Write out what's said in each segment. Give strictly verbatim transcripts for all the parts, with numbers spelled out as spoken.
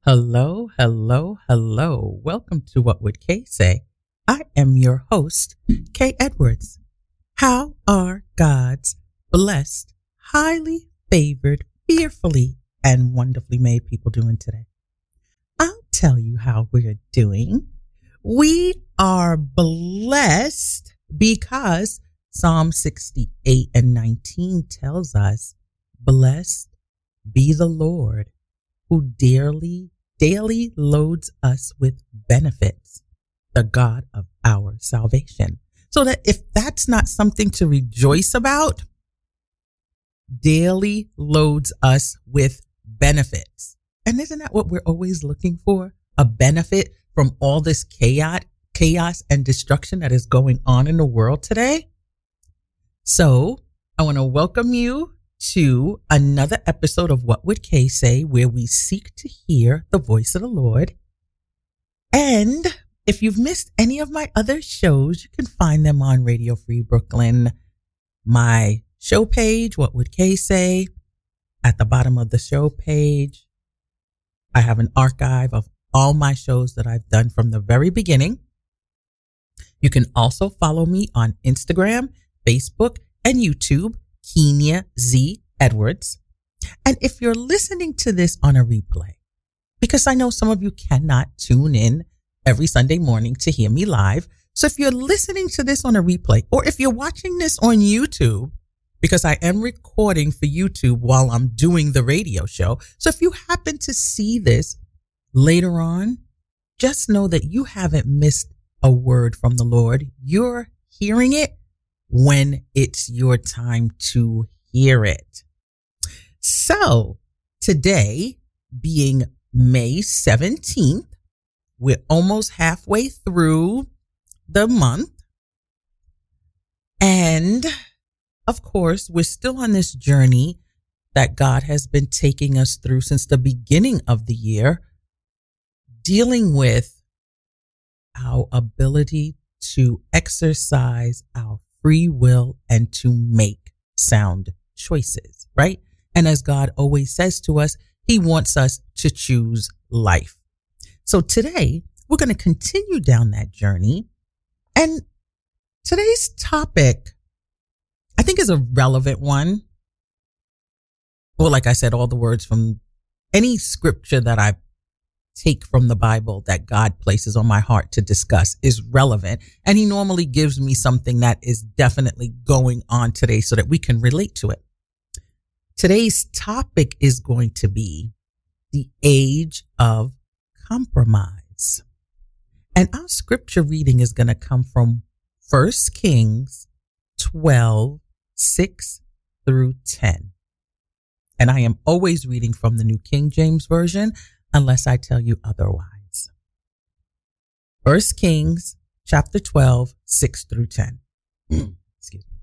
Hello, hello, hello. Welcome to What Would Kay Say? I am your host, Kay Edwards. How are God's blessed, highly favored, fearfully, and wonderfully made people doing today? I'll tell you how we're doing. We are blessed because Psalm sixty-eight and nineteen tells us, "Blessed be the Lord who dearly daily loads us with benefits, the God of our salvation." So that if that's not something to rejoice about, daily loads us with benefits. And isn't that what we're always looking for? A benefit from all this chaos, chaos and destruction that is going on in the world today? So I want to welcome you to another episode of What Would Kay Say, where we seek to hear the voice of the Lord. And if you've missed any of my other shows, you can find them on Radio Free Brooklyn. My show page, What Would Kay Say? At the bottom of the show page, I have an archive of all my shows that I've done from the very beginning. You can also follow me on Instagram, Facebook, and YouTube, Kenya Z. Edwards. And if you're listening to this on a replay, because I know some of you cannot tune in every Sunday morning to hear me live. So if you're listening to this on a replay, or if you're watching this on YouTube, because I am recording for YouTube while I'm doing the radio show. So if you happen to see this later on, just know that you haven't missed a word from the Lord. You're hearing it when it's your time to hear it. So today, being May seventeenth, we're almost halfway through the month. And of course, we're still on this journey that God has been taking us through since the beginning of the year, dealing with our ability to exercise our free will and to make sound choices, right? And as God always says to us, He wants us to choose life. So today we're going to continue down that journey. And today's topic, I think, is a relevant one. Well, like I said, all the words from any scripture that I take from the Bible that God places on my heart to discuss is relevant. And He normally gives me something that is definitely going on today so that we can relate to it. Today's topic is going to be the age of compromise. And our scripture reading is going to come from First Kings twelve, six through ten. And I am always reading from the New King James Version, unless I tell you otherwise. First Kings chapter twelve, six through ten. Excuse me.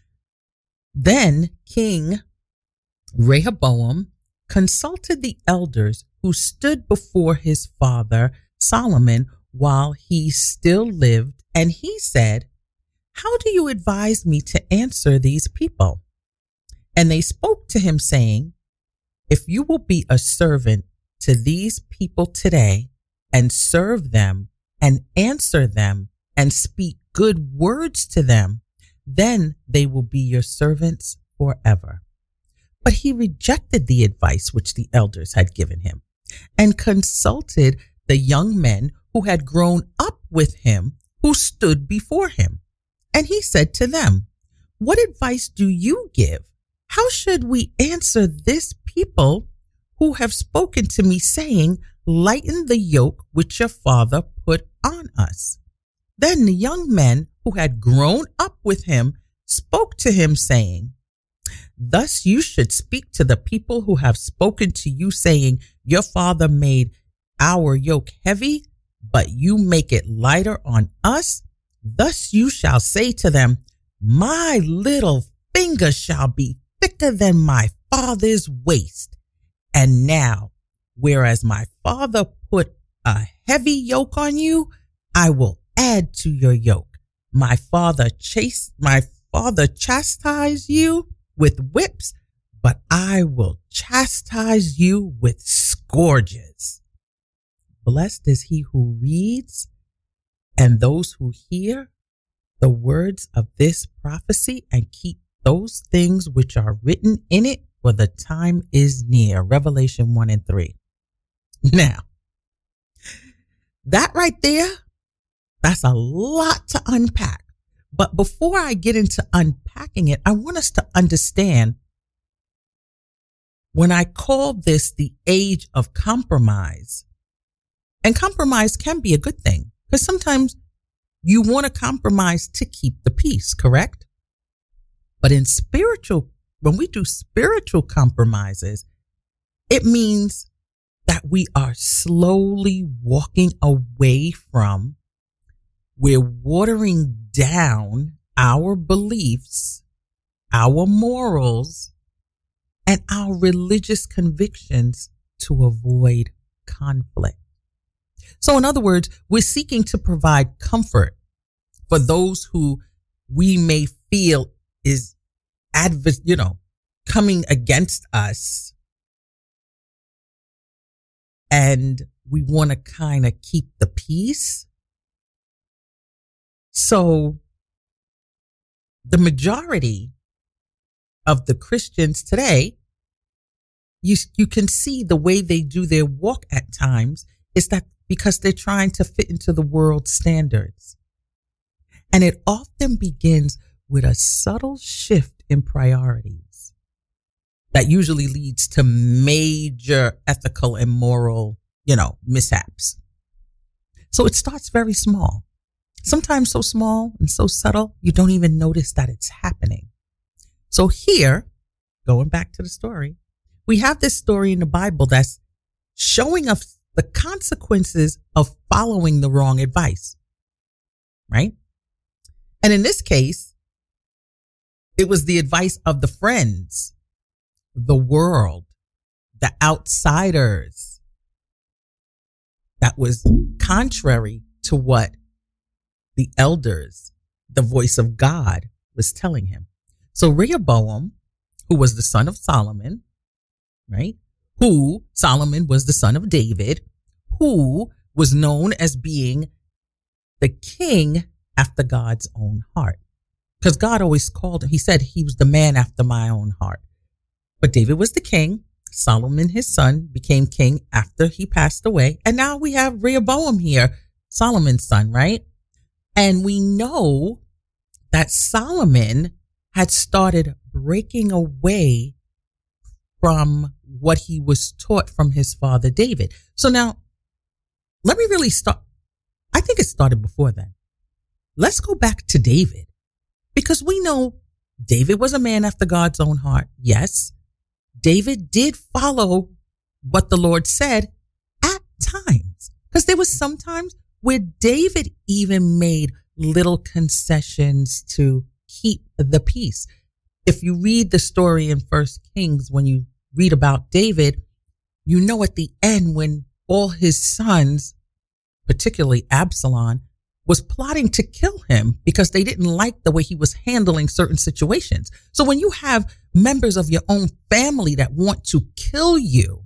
Then King Rehoboam consulted the elders who stood before his father Solomon while he still lived, and he said, "How do you advise me to answer these people?" And they spoke to him, saying, "If you will be a servant to these people today and serve them and answer them and speak good words to them, then they will be your servants forever." But he rejected the advice which the elders had given him and consulted the young men who had grown up with him, who stood before him. And he said to them, "What advice do you give? How should we answer this people who have spoken to me, saying, 'Lighten the yoke which your father put on us'?" Then the young men who had grown up with him spoke to him, saying, "Thus you should speak to the people who have spoken to you, saying, 'Your father made our yoke heavy, but you make it lighter on us.' Thus you shall say to them, 'My little finger shall be thicker than my father's waist.' And now, whereas my father put a heavy yoke on you, I will add to your yoke. My father chase, my father chastised you with whips, but I will chastise you with scourges." Blessed is he who reads and those who hear the words of this prophecy and keep those things which are written in it, for the time is near. Revelation one and three. Now, that right there, that's a lot to unpack. But before I get into unpacking it, I want us to understand when I call this the age of compromise, and compromise can be a good thing because sometimes you want to compromise to keep the peace, correct? But in spiritual, when we do spiritual compromises, it means that we are slowly walking away from, we're watering down our beliefs, our morals, and our religious convictions to avoid conflict. So in other words, we're seeking to provide comfort for those who we may feel is adver- you know, coming against us. And we want to kind of keep the peace. So the majority of the Christians today, you, you can see the way they do their walk at times is that because they're trying to fit into the world's standards. And it often begins with a subtle shift in priorities that usually leads to major ethical and moral, you know, mishaps. So it starts very small, sometimes so small and so subtle, you don't even notice that it's happening. So here, going back to the story, we have this story in the Bible that's showing us the consequences of following the wrong advice, right? And in this case, it was the advice of the friends, the world, the outsiders, that was contrary to what the elders, the voice of God, was telling him. So Rehoboam, who was the son of Solomon, right? Who Solomon was the son of David, who was known as being the king after God's own heart. Because God always called him, he said he was the man after my own heart. But David was the king. Solomon, his son, became king after he passed away. And now we have Rehoboam here, Solomon's son, right? And we know that Solomon had started breaking away from what he was taught from his father David. So now, let me really start. I think it started before then. Let's go back to David, because we know David was a man after God's own heart. Yes, David did follow what the Lord said at times, because there was some times where David even made little concessions to keep the peace. If you read the story in First Kings, when you read about David, you know at the end when all his sons, particularly Absalom, was plotting to kill him because they didn't like the way he was handling certain situations. So when you have members of your own family that want to kill you,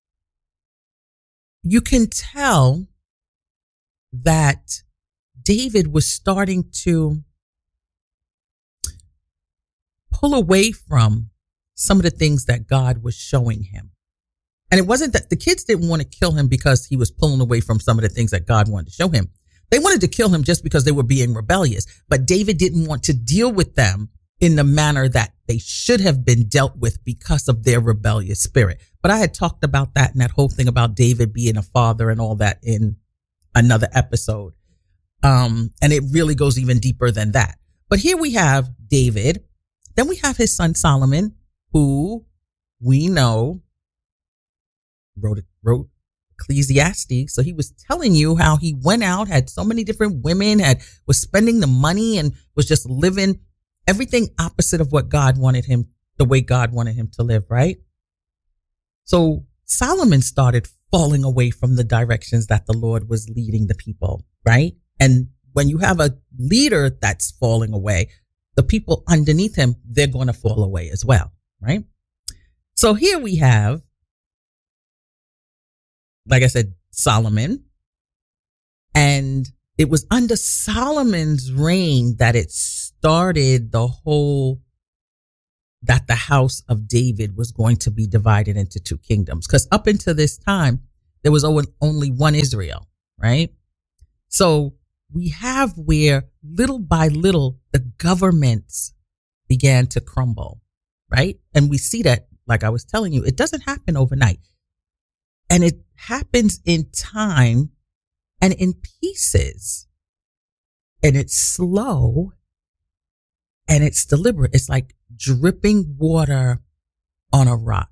you can tell that David was starting to pull away from some of the things that God was showing him. And it wasn't that the kids didn't want to kill him because he was pulling away from some of the things that God wanted to show him. They wanted to kill him just because they were being rebellious. But David didn't want to deal with them in the manner that they should have been dealt with because of their rebellious spirit. But I had talked about that and that whole thing about David being a father and all that in another episode. Um, and it really goes even deeper than that. But here we have David. Then we have his son Solomon, who we know wrote, wrote Ecclesiastes. So he was telling you how he went out, had so many different women, had was spending the money and was just living everything opposite of what God wanted him, the way God wanted him to live, right? So Solomon started falling away from the directions that the Lord was leading the people, right? And when you have a leader that's falling away, the people underneath him, they're going to fall away as well, right? So here we have like I said, Solomon. And it was under Solomon's reign that it started the whole, that the house of David was going to be divided into two kingdoms. Because up until this time, there was only one Israel, right? So we have where little by little, the governments began to crumble, right? And we see that, like I was telling you, it doesn't happen overnight. And it happens in time and in pieces. And it's slow and it's deliberate. It's like dripping water on a rock.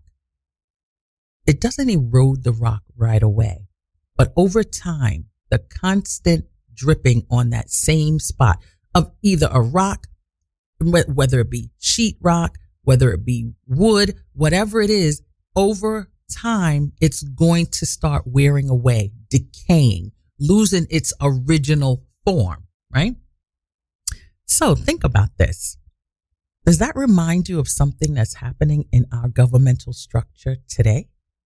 It doesn't erode the rock right away, but over time, the constant dripping on that same spot of either a rock, whether it be sheetrock, whether it be wood, whatever it is, over time, it's going to start wearing away, decaying, losing its original form, right? So think about this. Does that remind you of something that's happening in our governmental structure today?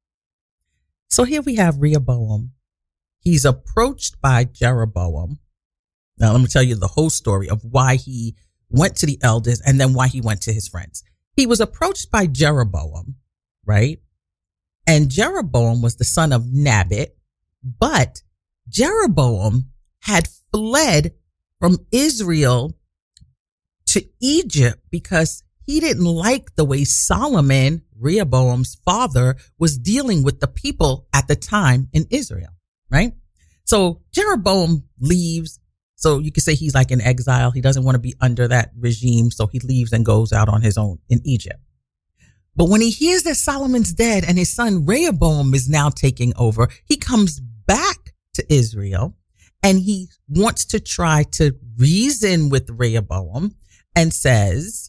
So here we have Rehoboam. He's approached by Jeroboam. Now, let me tell you the whole story of why he went to the elders and then why he went to his friends. He was approached by Jeroboam, right? And Jeroboam was the son of Nebat, but Jeroboam had fled from Israel to Egypt because he didn't like the way Solomon, Rehoboam's father, was dealing with the people at the time in Israel, right? So Jeroboam leaves. So you could say he's like in exile. He doesn't want to be under that regime. So he leaves and goes out on his own in Egypt. But when he hears that Solomon's dead and his son Rehoboam is now taking over, he comes back to Israel and he wants to try to reason with Rehoboam and says,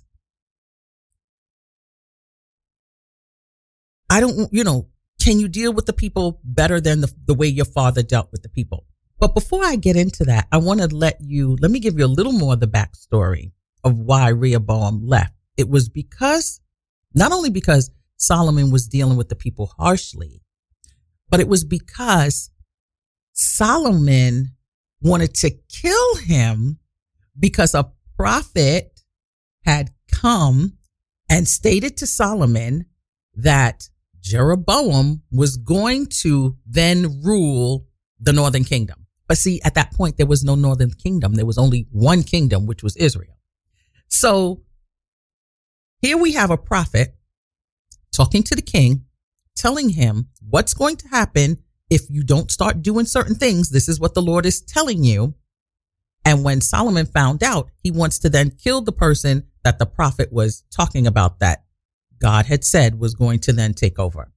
I don't, you know, can you deal with the people better than the, the way your father dealt with the people? But before I get into that, I want to let you, let me give you a little more of the backstory of why Rehoboam left. It was because, not only because Solomon was dealing with the people harshly, but it was because Solomon wanted to kill him because a prophet had come and stated to Solomon that Jeroboam was going to then rule the northern kingdom. But see, at that point, there was no northern kingdom. There was only one kingdom, which was Israel. So here we have a prophet talking to the king, telling him what's going to happen if you don't start doing certain things. This is what the Lord is telling you. And when Solomon found out, he wants to then kill the person that the prophet was talking about that God had said was going to then take over.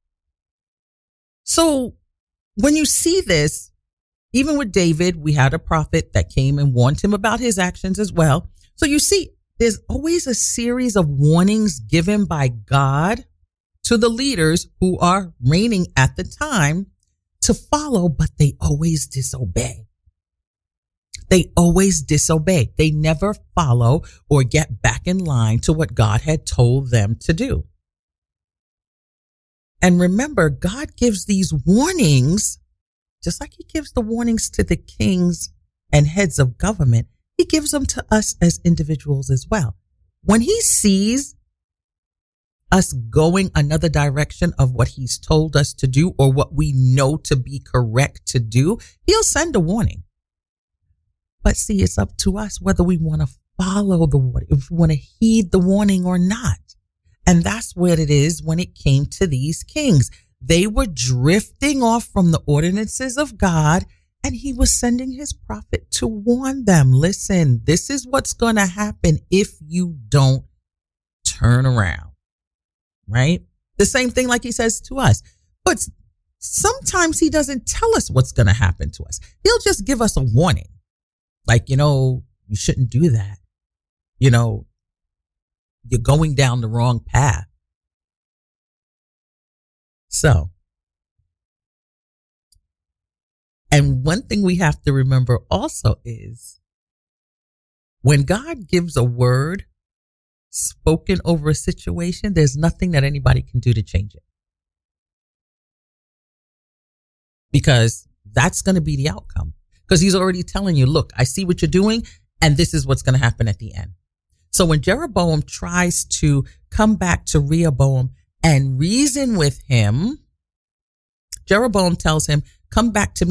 So when you see this, even with David, we had a prophet that came and warned him about his actions as well. So you see, there's always a series of warnings given by God to the leaders who are reigning at the time to follow, but they always disobey. They always disobey. They never follow or get back in line to what God had told them to do. And remember, God gives these warnings, just like he gives the warnings to the kings and heads of government. He gives them to us as individuals as well. When he sees us going another direction of what he's told us to do or what we know to be correct to do, he'll send a warning. But see, it's up to us whether we want to follow the warning, if we want to heed the warning or not. And that's what it is when it came to these kings. They were drifting off from the ordinances of God, and he was sending his prophet to warn them. Listen, this is what's going to happen if you don't turn around, right? The same thing like he says to us. But sometimes he doesn't tell us what's going to happen to us. He'll just give us a warning. Like, you know, you shouldn't do that. You know, you're going down the wrong path. So, and one thing we have to remember also is when God gives a word spoken over a situation, there's nothing that anybody can do to change it. because that's going to be the outcome. Because he's already telling you, look, I see what you're doing, and this is what's going to happen at the end. So when Jeroboam tries to come back to Rehoboam and reason with him, Jeroboam tells him, come back to me